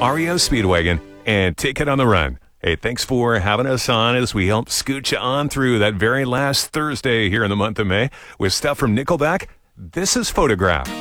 REO Speedwagon, and Ticket on the Run. Hey, thanks for having us on as we help scoot you on through that very last Thursday here in the month of May with stuff from Nickelback. This is Photograph.